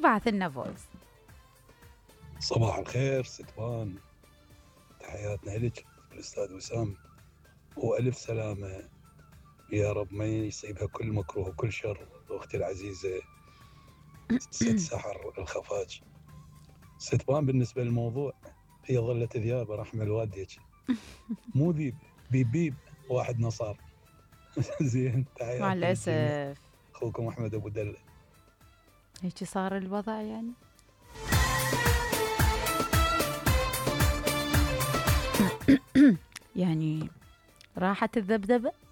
ابعث لنا فويس. صباح الخير ستوان، تحياتنا لك الأستاذ وسام، وألف سلامة، يا رب ما يصيبها كل مكروه وكل شر. أختي العزيزة ست سحر الخفاج. ستوان، بالنسبة للموضوع هي ظلت ذيابة رحمة الوالديك، مو ذيب، بيب واحد نصار. زين، مع تحياتي للجميع. الأسف أخوكم أحمد أبو دلة. هيك صار الوضع يعني. يعني راحت الذبذبة.